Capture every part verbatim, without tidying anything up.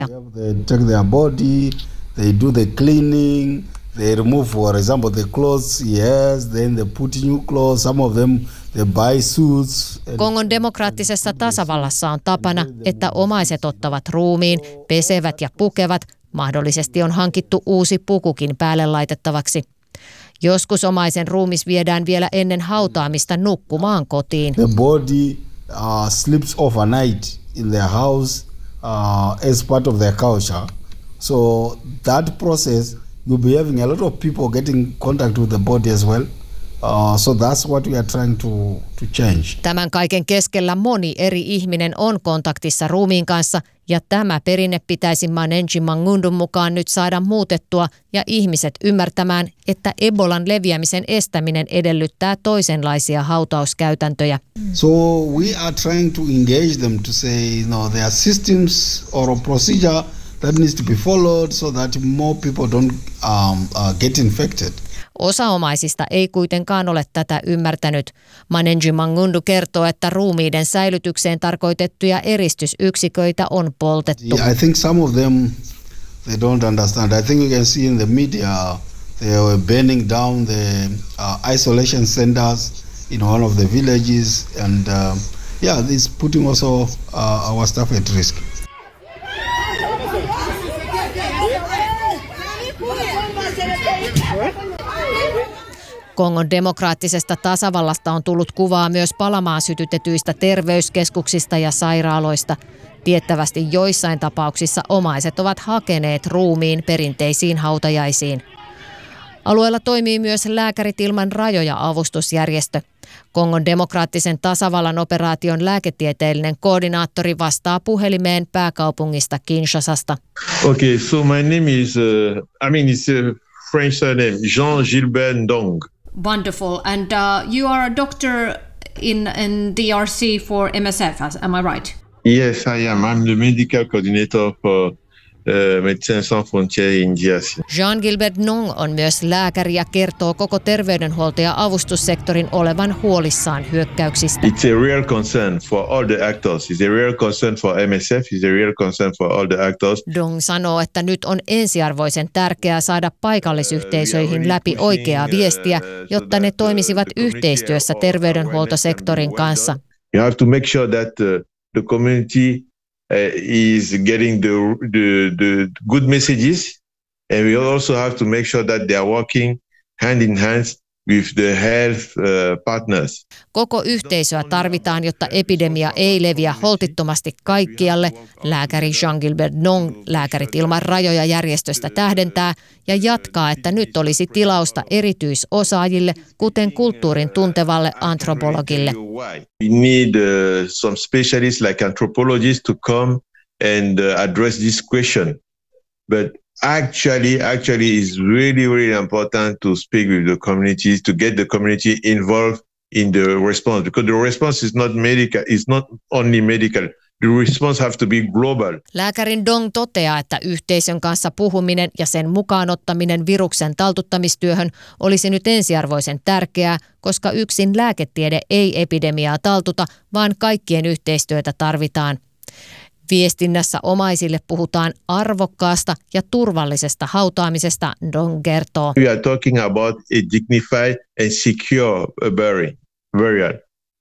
They check their body, they do the cleaning, they remove, for example, the clothes he has, then they put new clothes, some of them they buy suits. Kongon demokraattisessa tasavallassa on tapana, että omaiset ottavat ruumiin, pesevät ja pukevat, mahdollisesti on hankittu uusi pukukin päälle laitettavaksi. Joskus omaisen ruumis viedään vielä ennen hautaamista nukkumaan kotiin. The body uh, sleeps overnight in their house uh, as part of their culture. So that process, you'll be having a lot of people getting contact with the body as well. Uh, so that's what we are trying to, to change. Tämän kaiken keskellä moni eri ihminen on kontaktissa ruumiin kanssa ja tämä perinne pitäisi Manenji Mangundun mukaan nyt saada muutettua ja ihmiset ymmärtämään, että Ebolan leviämisen estäminen edellyttää toisenlaisia hautauskäytäntöjä. So we are trying to engage them to say, no, there are systems or a procedure that needs to be followed so that more people don't um, uh, get infected. Osa omaisista ei kuitenkaan ole tätä ymmärtänyt. Manenji Mangundu kertoo, että ruumiiden säilytykseen tarkoitettuja eristysyksiköitä on poltettu. Yeah, I think some of them, they don't understand. I think you can see in the media, they were burning down the uh, isolation centers in one of the villages. And uh, yeah, this is putting also uh, our staff at risk. Kongon demokraattisesta tasavallasta on tullut kuvaa myös palamaan sytytetyistä terveyskeskuksista ja sairaaloista. Tiettävästi joissain tapauksissa omaiset ovat hakeneet ruumiin perinteisiin hautajaisiin. Alueella toimii myös Lääkärit ilman rajoja -avustusjärjestö. Kongon demokraattisen tasavallan operaation lääketieteellinen koordinaattori vastaa puhelimeen pääkaupungista Kinshasasta. Okay, so my name is, uh, I mean it's a French surname, Jean-Gilbert Ndong. Wonderful. And uh, you are a doctor in, in D R C for M S F, am I right? Yes, I am. I'm the medical coordinator for uh, Médecins Sans Frontières in D R C. Jean-Gilbert Ndong on myös lääkäri ja kertoo koko terveydenhuolto- ja avustussektorin olevan huolissaan hyökkäyksistä. It's a real concern for all the actors. It's a real concern for M S F. It's a real concern for all the actors. Ndong sanoo, että nyt on ensiarvoisen tärkeää saada paikallisyhteisöihin läpi oikeaa viestiä, jotta ne toimisivat yhteistyössä terveydenhuoltosektorin kanssa. You have to make sure that uh, the community uh, is getting the, the the good messages, and we also have to make sure that they are working hand in hand with the health uh, partners. Koko yhteisöä tarvitaan, jotta epidemia ei leviä holtittomasti kaikkialle. Lääkäri Jean-Gilbert Ndong Lääkärit ilman rajoja -järjestöstä tähdentää ja jatkaa, että nyt olisi tilausta erityisosaajille, kuten kulttuurin tuntevalle antropologille. We need uh, some specialists like anthropologists to come and uh, address this question. But Actually, actually, it's really, really important to speak with the communities, to get the community involved in the response, because the response is not medical, it's not only medical. The response have to be global. Lääkäri Ndong toteaa, että yhteisön kanssa puhuminen ja sen mukaanottaminen viruksen taltuttamistyöhön olisi nyt ensiarvoisen tärkeää, koska yksin lääketiede ei epidemiaa taltuta, vaan kaikkien yhteistyötä tarvitaan. Viestinnässä omaisille puhutaan arvokkaasta ja turvallisesta hautaamisesta, Ndong kertoo. We are talking about a dignified and secure burial.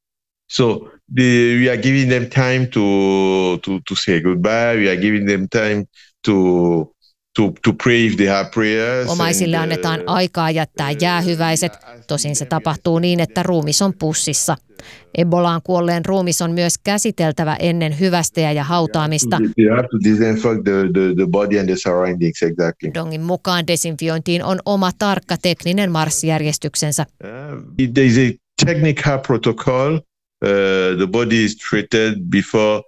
So the, we are giving them time to, to, to say goodbye. We are giving them time to, to, to pray if they have prayers. Omaisille and, annetaan aikaa jättää jäähyväiset. Tosin se tapahtuu niin, että ruumis on pussissa. Ebolaan kuolleen ruumis on myös käsiteltävä ennen hyvästeä ja hautaamista. You have to disinfect the, the, the body and the surroundings, exactly. Ndongin mukaan desinfiointiin on oma tarkka tekninen marssijärjestyksensä. Uh, there is a technical protocol. Uh, the body is treated before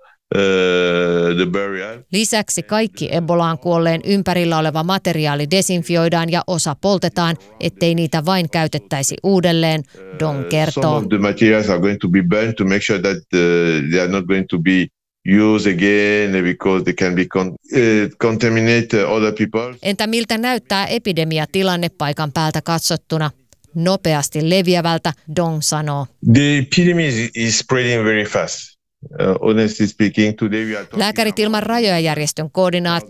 Uh, the burial. Lisäksi kaikki Ebolaan kuolleen ympärillä oleva materiaali desinfioidaan ja osa poltetaan, ettei niitä vain käytettäisi uudelleen, Ndong kertoo. Some of the materials are going to be burned to make sure that uh, they are not going to be used again because they can be con- uh, contaminate other people. Entä miltä näyttää epidemiatilanne paikan päältä katsottuna? Nopeasti leviävältä, Ndong sanoo. The epidemic is spreading very fast. Uh, honestly speaking, today we are Lääkärit ilman rajoja -järjestön koordinaattori